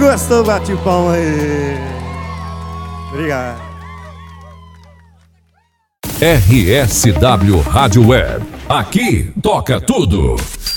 gostou, bate o pão aí. Obrigado. RSW Rádio Web. Aqui toca tudo.